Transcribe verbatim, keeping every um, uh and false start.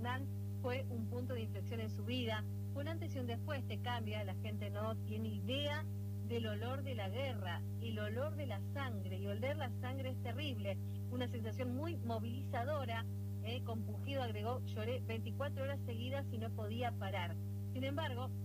Vietnam fue un punto de inflexión en su vida. Fue un antes y un después, te cambia, la gente no tiene idea del olor de la guerra, el olor de la sangre, y oler la sangre es terrible, una sensación muy movilizadora. Eh, compungido agregó, lloré veinticuatro horas seguidas y no podía parar. Sin embargo,